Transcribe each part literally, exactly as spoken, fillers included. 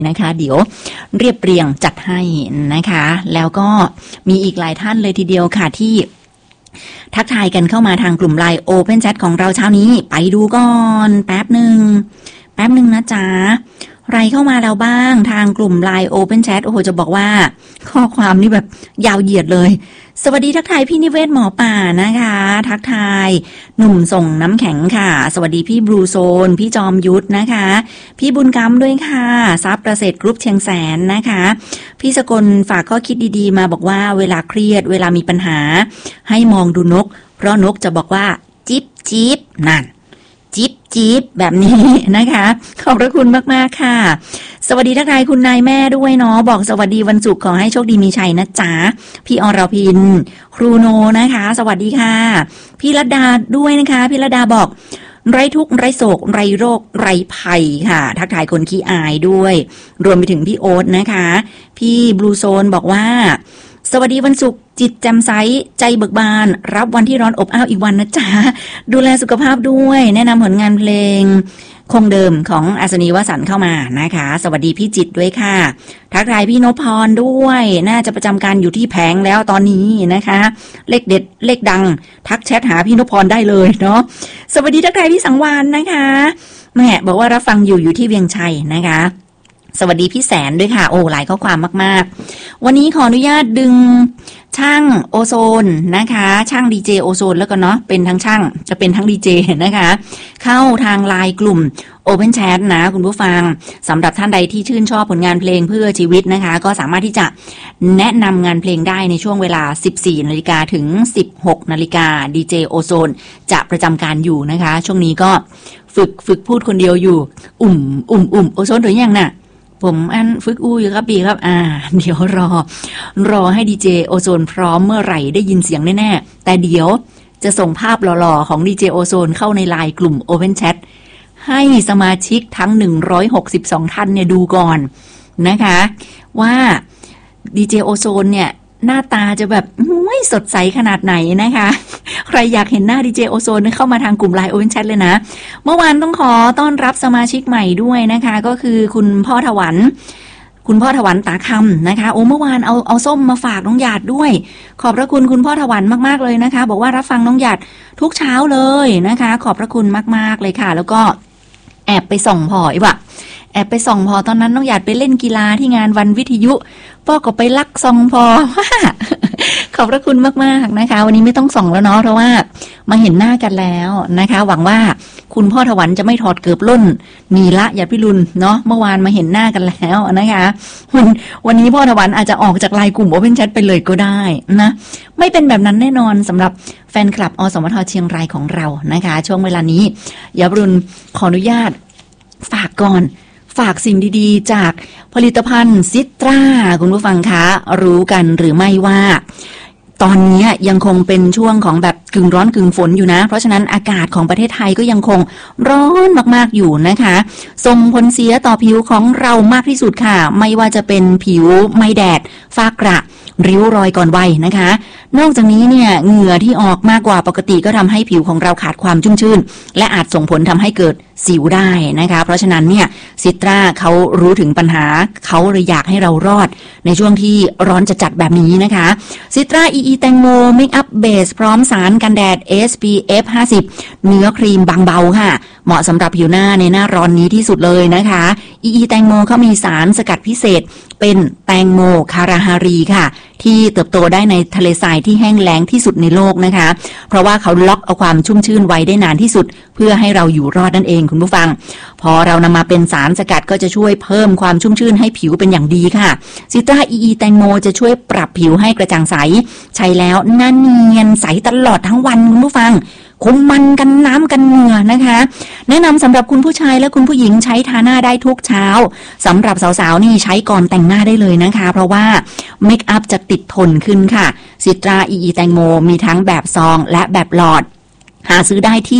นะคะเดี๋ยวเรียบเรียงจัดให้นะคะแล้วก็มีอีกหลายท่านเลยทีเดียวค่ะที่ทักทายกันเข้ามาทางกลุ่ม ไลน์ Open Chat ของเราเช้านี้ไปดูก่อนแป๊บหนึ่งแป๊บหนึ่งนะจ๊ะใครเข้ามาแล้วบ้างทางกลุ่ม ไลน์ Open Chat โอ้โหจะบอกว่าข้อความนี่แบบยาวเหยียดเลยสวัสดีทักทายพี่นิเวศหมอป่านะคะทักทายหนุ่มส่งน้ำแข็งค่ะสวัสดีพี่บลูโซนพี่จอมยุทธนะคะพี่บุญกำด้วยค่ะซับเกษตรกรุ๊ปเชียงแสนนะคะพี่สกลฝากข้อคิดดีๆมาบอกว่าเวลาเครียดเวลามีปัญหาให้มองดูนกเพราะนกจะบอกว่าจิ๊บจิ๊บนั่นจิ๊บจิ๊บแบบนี้นะคะขอบพระคุณมากๆค่ะสวัสดีทักทายคุณนายแม่ด้วยเนาะบอกสวัสดีวันศุกร์ขอให้โชคดีมีชัยนะจ๊ะพี่อรพินครูโนนะคะสวัสดีค่ะพี่รัตดาด้วยนะคะพี่รัตดาบอกไร้ทุกข์ไร้โศกไร้โรคไร้ภัยค่ะทักทายคนขี้อายด้วยรวมไปถึงพี่โอ๊ตนะคะพี่บลูโซนบอกว่าสวัสดีวันศุกร์จิตแจ่มใสใจเบิกบานรับวันที่ร้อนอบอ้าวอีกวันนะจ๊ะดูแลสุขภาพด้วยแนะนำผลงานเพลงคงเดิมของอัศนีวสันต์เข้ามานะคะสวัสดีพี่จิตด้วยค่ะทักทายพี่นพพรด้วยน่าจะประจำการอยู่ที่แผงแล้วตอนนี้นะคะเลขเด็ดเลขดังทักแชทหาพี่นพพรได้เลยเนาะสวัสดีทักทายพี่สังวานนะคะแม่บอกว่ารับฟังอยู่อยู่ที่เวียงชัยนะคะสวัสดีพี่แสนด้วยค่ะโอ้หลายข้อความมากๆวันนี้ขออนุญาตดึงช่างโอโซนนะคะช่างดีเจโอโซนแล้วก็เนาะเป็นทั้งช่างจะเป็นทั้งดีเจนะคะเข้าทางไลน์กลุ่ม Open Chat นะคุณผู้ฟังสำหรับท่านใดที่ชื่นชอบผลงานเพลงเพื่อชีวิตนะคะก็สามารถที่จะแนะนำงานเพลงได้ในช่วงเวลา สิบสี่นาฬิกา ถึง สิบหกนาฬิกาดีเจโอโซนจะประจำการอยู่นะคะช่วงนี้ก็ฝึกฝึกพูดคนเดียวอยู่อุ่มอุ่มอุ่มโอโซนถึงยังน่ะผมอันฝึกอู้อยู่ครับปีครับอ่าเดี๋ยวรอรอให้ดีเจโอโซนพร้อมเมื่อไหร่ได้ยินเสียงแน่ๆแต่เดี๋ยวจะส่งภาพหล่อๆของดีเจโอโซนเข้าในไลน์กลุ่ม Open Chat ให้สมาชิกทั้งหนึ่งร้อยหกสิบสองท่านเนี่ยดูก่อนนะคะว่าดีเจโอโซนเนี่ยหน้าตาจะแบบไม่สดใสขนาดไหนนะคะใครอยากเห็นหน้าดีเจโอโซนเข้ามาทางกลุ่ม ไลน์ Open Chat เลยนะเมื่อวานต้องขอต้อนรับสมาชิกใหม่ด้วยนะคะก็คือคุณพ่อถวันคุณพ่อถวันตาคำนะคะโอ้เมื่อวานเอาเอาส้มมาฝากน้องหยาดด้วยขอบพระคุณคุณพ่อถวันมากๆเลยนะคะบอกว่ารับฟังน้องหยาดทุกเช้าเลยนะคะขอบพระคุณมากๆเลยค่ะแล้วก็แอบไปส่องพ่ออีกว่ะแอบไปส่องพอตอนนั้นน้องหยาดไปเล่นกีฬาที่งานวันวิทยุพ่อก็ไปลักส่องพอ ขอบพระคุณมากๆนะคะวันนี้ไม่ต้องส่องแล้วเนาะเพราะว่ามาเห็นหน้ากันแล้วนะคะหวังว่าคุณพ่อถวันจะไม่ถอดเกือบล่นมีละหยาดพิรุณเนาะเมื่อวานมาเห็นหน้ากันแล้วนะคะวันวันนี้พ่อถวันอาจจะออกจากไลน์กลุ่ม Open Chat ไปเลยก็ได้นะไม่เป็นแบบนั้นแน่นอนสำหรับแฟนคลับอสมทเชียงรายของเรานะคะช่วงเวลานี้หยาดพิรุณขออนุญาตฝากก่อนฝากสิ่งดีๆจากผลิตภัณฑ์ซิตราคุณผู้ฟังคะรู้กันหรือไม่ว่าตอนนี้ยังคงเป็นช่วงของแบบกึ่งร้อนกึ่งฝนอยู่นะเพราะฉะนั้นอากาศของประเทศไทยก็ยังคงร้อนมากๆอยู่นะคะส่งผลเสียต่อผิวของเรามากที่สุดค่ะไม่ว่าจะเป็นผิวไม่แดดฝ้ากระริ้วรอยก่อนวัยนะคะนอกจากนี้เนี่ยเหงื่อที่ออกมากกว่าปกติก็ทำให้ผิวของเราขาดความชุ่มชื่นและอาจส่งผลทำให้เกิดสิวได้นะคะเพราะฉะนั้นเนี่ยซิตราเขารู้ถึงปัญหาเขาเลยอยากให้เรารอดในช่วงที่ร้อนจัดๆแบบนี้นะคะซิตรา อี อี แตงโมเมคอัพเบสพร้อมสารกันแดด เอส พี เอฟ ห้าสิบเนื้อครีมบางเบาค่ะเหมาะสำหรับผิวหน้าในหน้าร้อนนี้ที่สุดเลยนะคะ อี อี แตงโมเขามีสารสกัดพิเศษเป็นแตงโมคาราฮารีค่ะที่เติบโตได้ในทะเลทรายที่แห้งแล้งที่สุดในโลกนะคะเพราะว่าเขาล็อกเอาความชุ่มชื่นไว้ได้นานที่สุดเพื่อให้เราอยู่รอดนั่นเองคุณผู้ฟังพอเรานำมาเป็นสารสกัดก็จะช่วยเพิ่มความชุ่มชื่นให้ผิวเป็นอย่างดีค่ะซิตรา อี อี แตงโมจะช่วยปรับผิวให้กระจ่างใสใช้แล้วหน้าเนียนใสตลอดทั้งวันคุณผู้ฟังคุมมันกันน้ำกันเหงื่อนะคะแนะนำสำหรับคุณผู้ชายและคุณผู้หญิงใช้ทาหน้าได้ทุกเช้าสำหรับสาวๆนี่ใช้ก่อนแต่งหน้าได้เลยนะคะเพราะว่าเมคอัพจะติดทนขึ้นค่ะซิตรา อี อี แตงโมมีทั้งแบบซองและแบบหลอดหาซื้อได้ที่เซ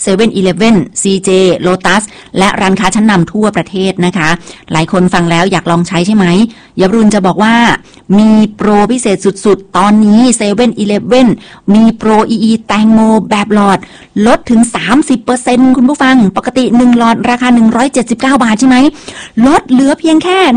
ซเว่นอีเลฟเว่น ซี เจ Lotus และร้านค้าชั้นนำทั่วประเทศนะคะหลายคนฟังแล้วอยากลองใช้ใช่ไหมยบรุณจะบอกว่ามีโปรพิเศษสุดๆตอนนี้เซเว่นอีเลฟเว่นมีโปร อี อี แตงโมแบบหลอดลดถึง สามสิบเปอร์เซ็นต์ คุณผู้ฟังปกติหนึ่งหลอดราคาหนึ่งร้อยเจ็ดสิบเก้าบาทใช่ไหมลดเหลือเพียงแค่